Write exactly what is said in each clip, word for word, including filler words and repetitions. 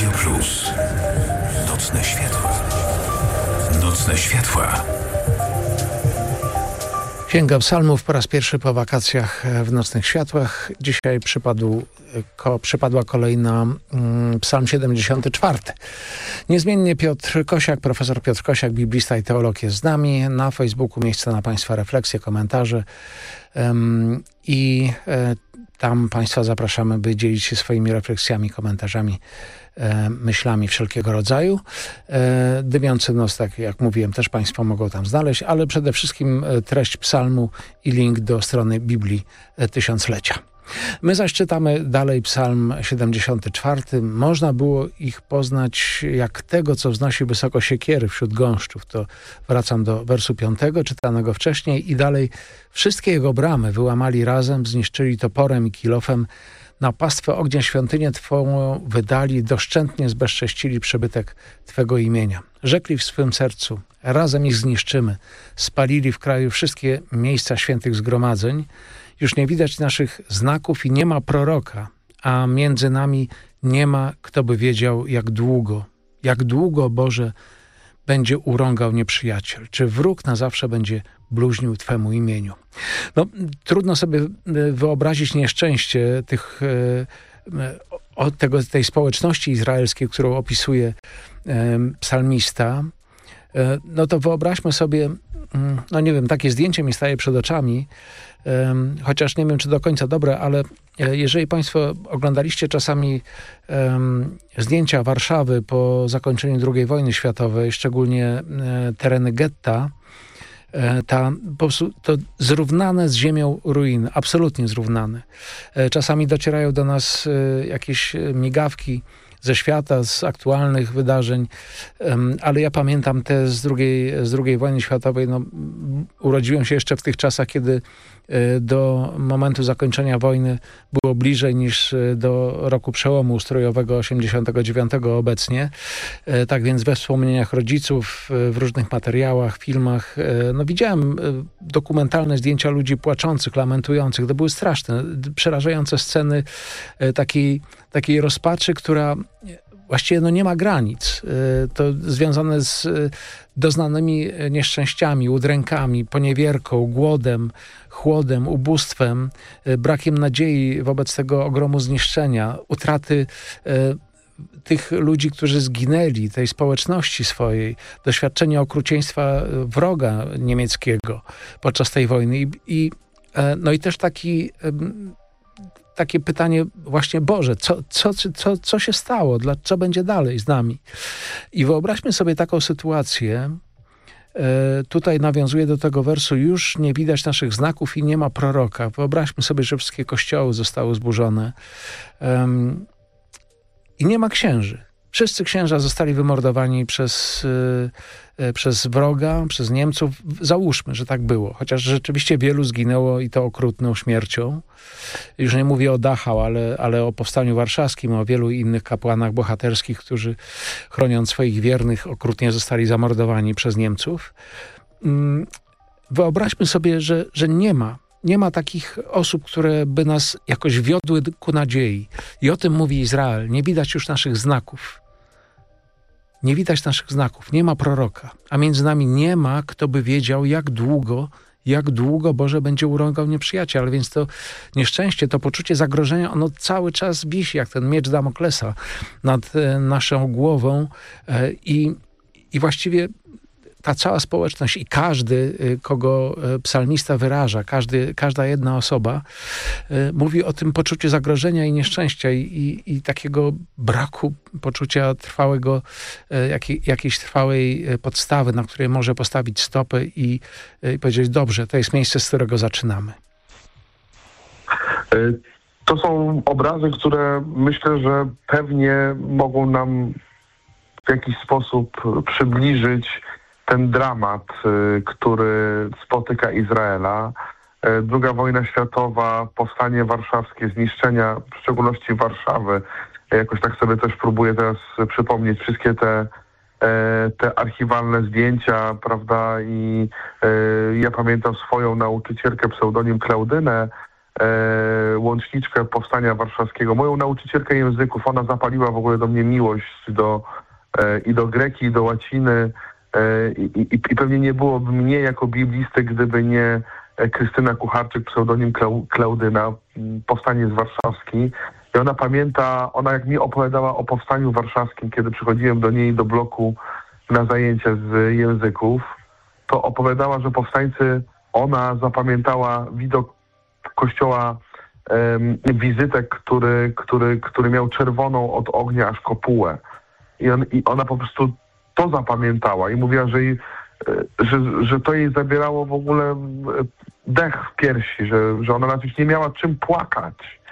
Radio Plus. Nocne światła. Nocne światła. Księga Psalmów po raz pierwszy po wakacjach w Nocnych Światłach. Dzisiaj przypadł, ko, przypadła kolejna mm, Psalm siedemdziesiąty czwarty. Niezmiennie Piotr Kosiak, profesor Piotr Kosiak, biblista i teolog jest z nami. Na Facebooku miejsce na Państwa refleksje, komentarze um, i e, tam Państwa zapraszamy, by dzielić się swoimi refleksjami, komentarzami, e, myślami wszelkiego rodzaju. E, Dymiący nos, tak jak mówiłem, też Państwo mogą tam znaleźć, ale przede wszystkim e, treść psalmu i link do strony Biblii e, Tysiąclecia. My zaś czytamy dalej Psalm siedemdziesiąty czwarty. Można było ich poznać jak tego, co wznosi wysoko siekiery wśród gąszczów. To wracam do wersu piątego, czytanego wcześniej. I dalej. Wszystkie jego bramy wyłamali razem, zniszczyli toporem i kilofem. Na pastwę ognia świątynię Twą wydali, doszczętnie zbezcześcili przybytek Twego imienia. Rzekli w swym sercu, razem ich zniszczymy. Spalili w kraju wszystkie miejsca świętych zgromadzeń. Już nie widać naszych znaków i nie ma proroka, a między nami nie ma, kto by wiedział, jak długo, jak długo, Boże, będzie urągał nieprzyjaciel. Czy wróg na zawsze będzie bluźnił Twemu imieniu? No, trudno sobie wyobrazić nieszczęście tych, o, tego, tej społeczności izraelskiej, którą opisuje psalmista. No to wyobraźmy sobie, no nie wiem, takie zdjęcie mi staje przed oczami, Um, chociaż nie wiem, czy do końca dobre, ale jeżeli Państwo oglądaliście czasami um, zdjęcia Warszawy po zakończeniu drugiej wojny światowej, szczególnie e, tereny getta, e, ta, po prostu to zrównane z ziemią ruiny, absolutnie zrównane. E, czasami docierają do nas e, jakieś migawki ze świata, z aktualnych wydarzeń, um, ale ja pamiętam te z drugiej, z drugiej wojny światowej. No, urodziłem się jeszcze w tych czasach, kiedy do momentu zakończenia wojny było bliżej niż do roku przełomu ustrojowego osiemdziesiątego dziewiątego obecnie. Tak więc we wspomnieniach rodziców, w różnych materiałach, filmach, no widziałem dokumentalne zdjęcia ludzi płaczących, lamentujących. To były straszne, przerażające sceny takiej, takiej rozpaczy, która właściwie no nie ma granic. To związane z doznanymi nieszczęściami, udrękami, poniewierką, głodem, chłodem, ubóstwem, brakiem nadziei wobec tego ogromu zniszczenia, utraty tych ludzi, którzy zginęli, tej społeczności swojej, doświadczenie okrucieństwa wroga niemieckiego podczas tej wojny. I, i, no i też taki... takie pytanie właśnie, Boże, co, co, co, co się stało? Dla, co będzie dalej z nami? I wyobraźmy sobie taką sytuację. E, tutaj nawiązuję do tego wersu, już nie widać naszych znaków i nie ma proroka. Wyobraźmy sobie, że wszystkie kościoły zostały zburzone. Um, I nie ma księży. Wszyscy księża zostali wymordowani przez, y, przez wroga, przez Niemców. Załóżmy, że tak było. Chociaż rzeczywiście wielu zginęło i to okrutną śmiercią. Już nie mówię o Dachau, ale, ale o Powstaniu Warszawskim, o wielu innych kapłanach bohaterskich, którzy chroniąc swoich wiernych okrutnie zostali zamordowani przez Niemców. Mm, wyobraźmy sobie, że, że nie ma Nie ma takich osób, które by nas jakoś wiodły ku nadziei. I o tym mówi Izrael. Nie widać już naszych znaków. Nie widać naszych znaków. Nie ma proroka. A między nami nie ma, kto by wiedział, jak długo, jak długo Boże będzie urągał nieprzyjaciel. Ale więc to nieszczęście, to poczucie zagrożenia, ono cały czas wisi, jak ten miecz Damoklesa nad e, naszą głową. E, i, I właściwie ta cała społeczność i każdy, kogo psalmista wyraża, każdy, każda jedna osoba mówi o tym poczuciu zagrożenia i nieszczęścia i, i, i takiego braku poczucia trwałego, jakiej, jakiejś trwałej podstawy, na której może postawić stopę i, i powiedzieć, dobrze, to jest miejsce, z którego zaczynamy. To są obrazy, które myślę, że pewnie mogą nam w jakiś sposób przybliżyć ten dramat, który spotyka Izraela. Druga wojna światowa, powstanie warszawskie, zniszczenia, w szczególności Warszawy. Jakoś tak sobie też próbuję teraz przypomnieć wszystkie te, te archiwalne zdjęcia, prawda? I ja pamiętam swoją nauczycielkę, pseudonim Klaudynę, e, łączniczkę Powstania Warszawskiego, moją nauczycielkę języków. Ona zapaliła w ogóle do mnie miłość do, e, i do greki, i do łaciny. E, i, i, I pewnie nie byłoby mnie jako biblisty, gdyby nie Krystyna Kucharczyk, pseudonim Klau, Klaudyna, Powstaniec Warszawski. I ona pamięta, ona jak mi opowiadała o Powstaniu Warszawskim, kiedy przychodziłem do niej do bloku na zajęcia z języków, to opowiadała, że powstańcy, ona zapamiętała widok kościoła, um, wizytek, który, który, który miał czerwoną od ognia aż kopułę. I, on, I ona po prostu to zapamiętała i mówiła, że, jej, że, że to jej zabierało w ogóle dech w piersi, że, że ona nawet już nie miała czym płakać.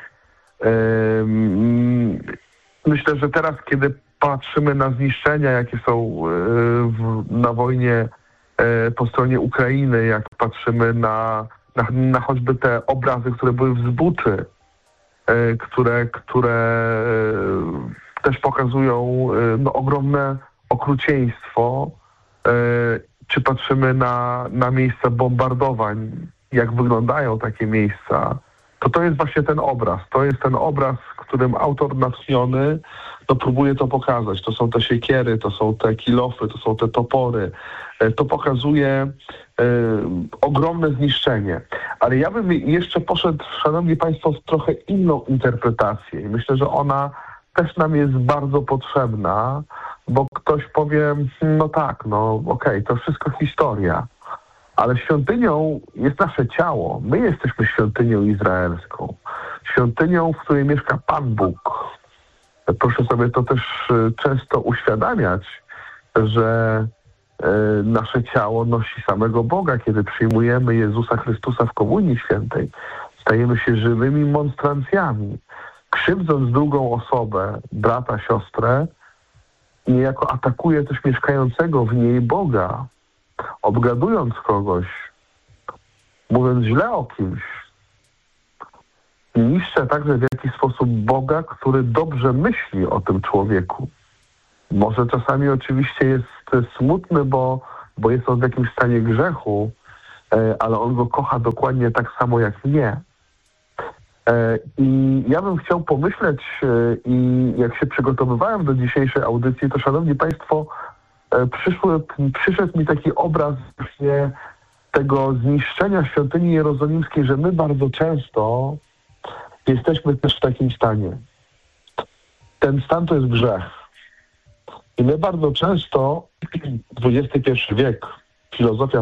Um, myślę, że teraz, kiedy patrzymy na zniszczenia, jakie są w, na wojnie po stronie Ukrainy, jak patrzymy na, na, na choćby te obrazy, które były w Zbuczy, które, które też pokazują no, ogromne okrucieństwo, czy patrzymy na, na miejsca bombardowań, jak wyglądają takie miejsca, to to jest właśnie ten obraz. To jest ten obraz, którym autor natchniony no, próbuje to pokazać. To są te siekiery, to są te kilofy, to są te topory. To pokazuje e, ogromne zniszczenie. Ale ja bym jeszcze poszedł, szanowni państwo, w trochę inną interpretację. I myślę, że ona też nam jest bardzo potrzebna, bo ktoś powie, no tak, no okej, okay, to wszystko historia. Ale świątynią jest nasze ciało. My jesteśmy świątynią izraelską. Świątynią, w której mieszka Pan Bóg. Proszę sobie to też często uświadamiać, że nasze ciało nosi samego Boga. Kiedy przyjmujemy Jezusa Chrystusa w Komunii Świętej, stajemy się żywymi monstrancjami. Krzywdząc drugą osobę, brata, siostrę, niejako atakuje też mieszkającego w niej Boga. Obgadując kogoś, mówiąc źle o kimś, niszczę także w jakiś sposób Boga, który dobrze myśli o tym człowieku. Może czasami oczywiście jest smutny, bo, bo jest on w jakimś stanie grzechu, ale on go kocha dokładnie tak samo jak mnie. I ja bym chciał pomyśleć, i jak się przygotowywałem do dzisiejszej audycji, to szanowni państwo, Przyszły, przyszedł mi taki obraz właśnie tego zniszczenia świątyni jerozolimskiej, że my bardzo często jesteśmy też w takim stanie. Ten stan to jest grzech. I my bardzo często, dwudziesty pierwszy wiek, filozofia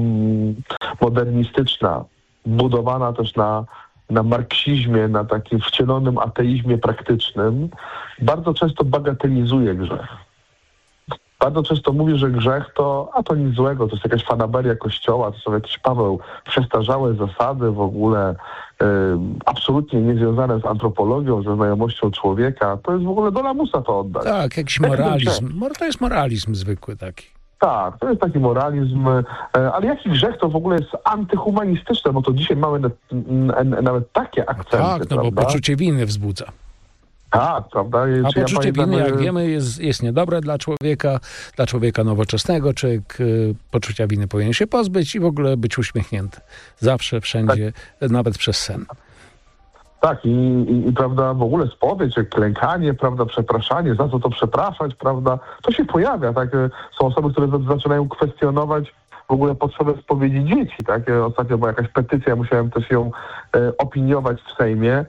postmodernistyczna, budowana też na, na marksizmie, na takim wcielonym ateizmie praktycznym, bardzo często bagatelizuje grzech. Bardzo często mówi, że grzech to, a to nic złego, to jest jakaś fanaberia Kościoła, to są jakieś, Paweł, przestarzałe zasady w ogóle, y, absolutnie niezwiązane z antropologią, ze znajomością człowieka. To jest w ogóle do lamusa to oddać. Tak, jakiś moralizm. To jest moralizm zwykły taki. Tak, to jest taki moralizm, y, ale jaki grzech to w ogóle jest antyhumanistyczne, bo to dzisiaj mamy na, na, nawet takie akcenty. Tak, no prawda? bo poczucie winy wzbudza. Tak, prawda? A ja poczucie pamiętam, winy, jak wiemy, jest, jest niedobre dla człowieka, dla człowieka nowoczesnego. Człowiek y, poczucia winy powinien się pozbyć i w ogóle być uśmiechnięty. Zawsze, wszędzie, tak. Nawet przez sen. Tak, i, i, i prawda, w ogóle spowiedź, jak klękanie, prawda, przepraszanie, za co to przepraszać, prawda, to się pojawia, tak? Są osoby, które zaczynają kwestionować w ogóle potrzebę spowiedzi dzieci, tak? Ostatnio była jakaś petycja, musiałem też ją e, opiniować w Sejmie.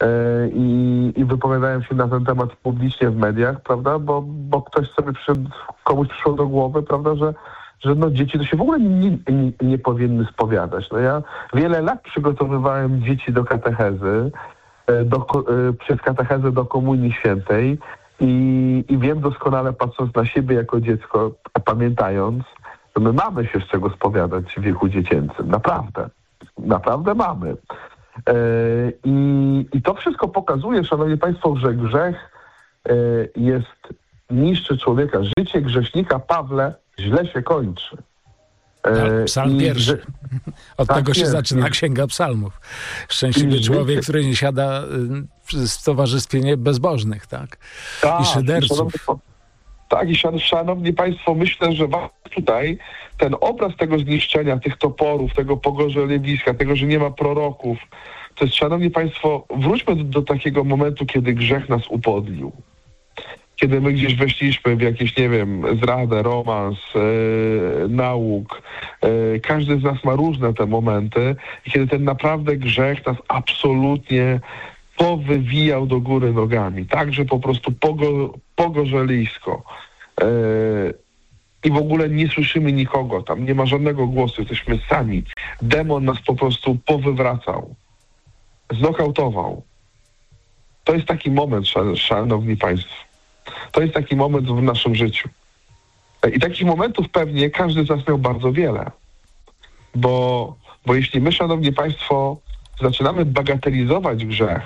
I, i wypowiadałem się na ten temat publicznie w mediach, prawda, bo, bo ktoś sobie przyszedł, komuś przyszło do głowy, prawda, że, że no dzieci to się w ogóle nie, nie, nie powinny spowiadać. No ja wiele lat przygotowywałem dzieci do katechezy, do, przez katechezę do Komunii Świętej i, i wiem doskonale, patrząc na siebie jako dziecko, pamiętając, że my mamy się z czego spowiadać w wieku dziecięcym. Naprawdę. Naprawdę mamy. I, I to wszystko pokazuje, szanowni państwo, że grzech jest, niszczy człowieka. Życie grzesznika, Pawle, źle się kończy. Tak, psalm I, pierwszy. Od tak tego się jest. zaczyna Księga Psalmów. Szczęśliwy I człowiek, życie... który nie siada w towarzystwie bezbożnych, tak? tak I szyderców. Tak, i szanowni państwo, myślę, że tutaj ten obraz tego zniszczenia, tych toporów, tego pogorzeliewiska, tego, że nie ma proroków, to jest, szanowni państwo, wróćmy do, do takiego momentu, kiedy grzech nas upodlił. Kiedy my gdzieś weszliśmy w jakieś, nie wiem, zradę, romans, yy, nauk. Yy, każdy z nas ma różne te momenty. I kiedy ten naprawdę grzech nas absolutnie powywijał do góry nogami. Tak, że po prostu pogo, pogorzelisko. Yy, I w ogóle nie słyszymy nikogo. Tam nie ma żadnego głosu. Jesteśmy sami. Demon nas po prostu powywracał. Znokautował. To jest taki moment, szanowni państwo. To jest taki moment w naszym życiu. I takich momentów pewnie każdy z nas miał bardzo wiele. Bo, bo jeśli my, szanowni państwo, zaczynamy bagatelizować grzech,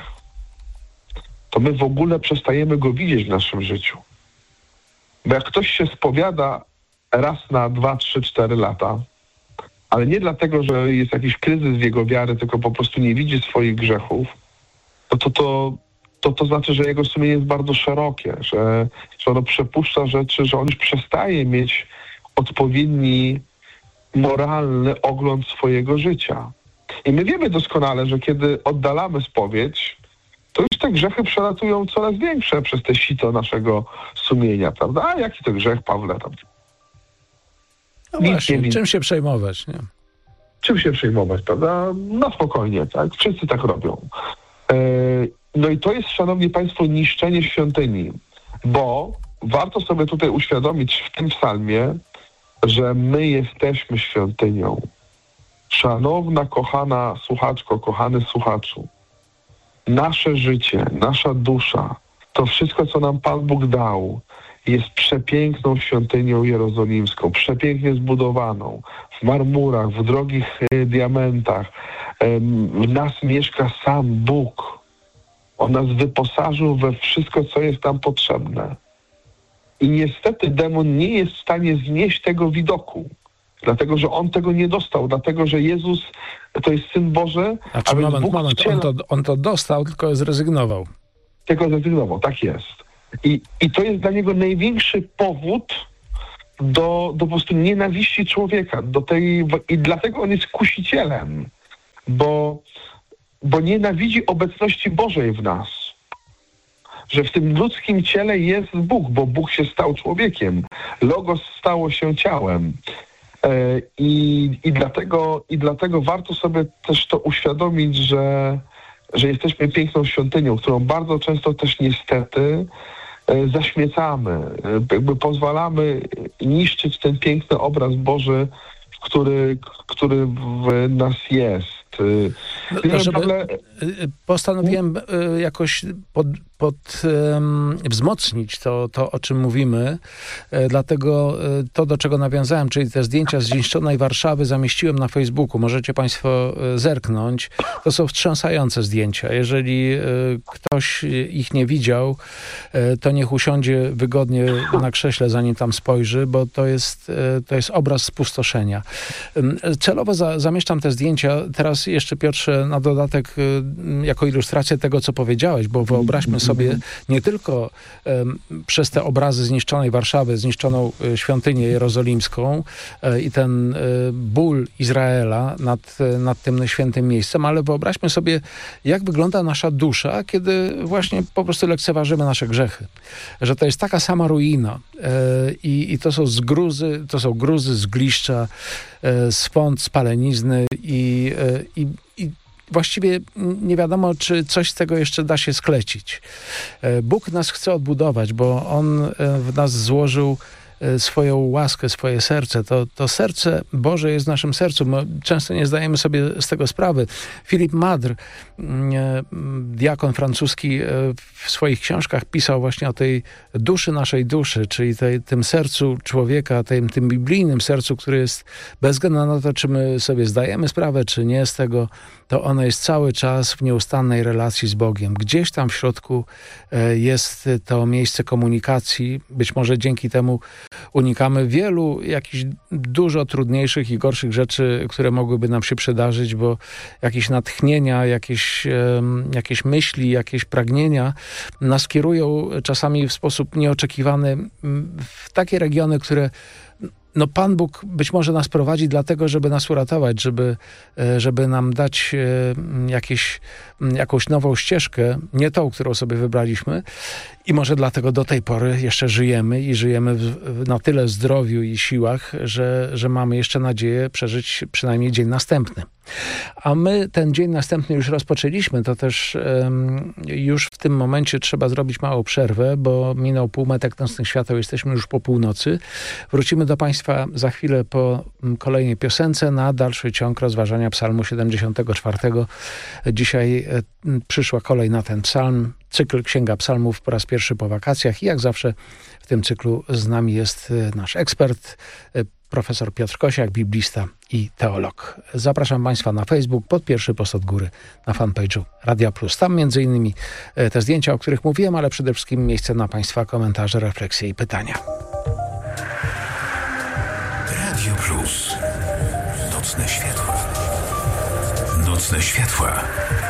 to my w ogóle przestajemy go widzieć w naszym życiu. Bo jak ktoś się spowiada raz na dwa, trzy, cztery lata, ale nie dlatego, że jest jakiś kryzys w jego wiary, tylko po prostu nie widzi swoich grzechów, to to, to to to znaczy, że jego sumienie jest bardzo szerokie, że, że ono przepuszcza rzeczy, że on już przestaje mieć odpowiedni moralny ogląd swojego życia. I my wiemy doskonale, że kiedy oddalamy spowiedź, to już te grzechy przelatują coraz większe przez te sito naszego sumienia, prawda? A jaki to grzech, Pawle? Tam? No właśnie, czym się przejmować, nie? Czym się przejmować, prawda? No spokojnie, tak? Wszyscy tak robią. Yy, No i to jest, szanowni państwo, niszczenie świątyni, bo warto sobie tutaj uświadomić w tym psalmie, że my jesteśmy świątynią. Szanowna, kochana słuchaczko, kochany słuchaczu, nasze życie, nasza dusza, to wszystko, co nam Pan Bóg dał, jest przepiękną świątynią jerozolimską, przepięknie zbudowaną, w marmurach, w drogich y, diamentach. Y, w nas mieszka sam Bóg. On nas wyposażył we wszystko, co jest nam potrzebne. I niestety demon nie jest w stanie znieść tego widoku. Dlatego, że on tego nie dostał. Dlatego, że Jezus to jest Syn Boży. Znaczy, a moment, Bóg moment. wciela... On, to, on to dostał, tylko zrezygnował. Tylko zrezygnował, tak jest. I, i to jest dla niego największy powód do, do po prostu nienawiści człowieka. Do tej, i dlatego on jest kusicielem. Bo... bo nienawidzi obecności Bożej w nas. Że w tym ludzkim ciele jest Bóg, bo Bóg się stał człowiekiem. Logos stało się ciałem. E, i, i, dlatego, I dlatego warto sobie też to uświadomić, że, że jesteśmy piękną świątynią, którą bardzo często też niestety e, zaśmiecamy. E, jakby pozwalamy niszczyć ten piękny obraz Boży, który, który w nas jest. No, no, żeby, postanowiłem jakoś pod, pod, um, wzmocnić to, to, o czym mówimy. Dlatego to, do czego nawiązałem, czyli te zdjęcia z zniszczonej Warszawy, zamieściłem na Facebooku. Możecie państwo zerknąć. To są wstrząsające zdjęcia. Jeżeli ktoś ich nie widział, to niech usiądzie wygodnie na krześle, zanim tam spojrzy, bo to jest, to jest obraz spustoszenia. Celowo za, zamieszczam te zdjęcia. Teraz jeszcze, Piotrze, na dodatek jako ilustrację tego, co powiedziałeś, bo wyobraźmy sobie nie tylko um, przez te obrazy zniszczonej Warszawy, zniszczoną y, świątynię jerozolimską y, i ten y, ból Izraela nad, y, nad tym świętym miejscem, ale wyobraźmy sobie, jak wygląda nasza dusza, kiedy właśnie po prostu lekceważymy nasze grzechy. Że to jest taka sama ruina y, i, i to są zgruzy, to są gruzy, zgliszcza, y, swąd, spalenizny i, y, i, i właściwie nie wiadomo, czy coś z tego jeszcze da się sklecić. Bóg nas chce odbudować, bo On w nas złożył swoją łaskę, swoje serce. To, to serce Boże jest w naszym sercu. My często nie zdajemy sobie z tego sprawy. Philip Madr, diakon francuski, w swoich książkach pisał właśnie o tej duszy naszej duszy, czyli tej, tym sercu człowieka, tym, tym biblijnym sercu, które jest bez względu na to, czy my sobie zdajemy sprawę, czy nie z tego, to ono jest cały czas w nieustannej relacji z Bogiem. Gdzieś tam w środku jest to miejsce komunikacji. Być może dzięki temu unikamy wielu jakichś dużo trudniejszych i gorszych rzeczy, które mogłyby nam się przydarzyć, bo jakieś natchnienia, jakieś, jakieś myśli, jakieś pragnienia nas kierują czasami w sposób nieoczekiwany w takie regiony, które no Pan Bóg być może nas prowadzi dlatego, żeby nas uratować, żeby, żeby nam dać jakieś, jakąś nową ścieżkę, nie tą, którą sobie wybraliśmy i może dlatego do tej pory jeszcze żyjemy i żyjemy w, na tyle zdrowiu i siłach, że, że mamy jeszcze nadzieję przeżyć przynajmniej dzień następny. A my ten dzień następny już rozpoczęliśmy, to też um, już w tym momencie trzeba zrobić małą przerwę, bo minął półmetek nocnych świateł, jesteśmy już po północy. Wrócimy do Państwa za chwilę po kolejnej piosence na dalszy ciąg rozważania psalmu siedemdziesiątego czwartego. Dzisiaj e, przyszła kolej na ten psalm. Cykl Księga Psalmów po raz pierwszy po wakacjach i jak zawsze w tym cyklu z nami jest nasz ekspert, profesor Piotr Kosiak, biblista i teolog. Zapraszam Państwa na Facebook, pod pierwszy post od góry, na fanpage'u Radia Plus. Tam między innymi te zdjęcia, o których mówiłem, ale przede wszystkim miejsce na Państwa komentarze, refleksje i pytania. Radio Plus. Nocne światła. Nocne światła.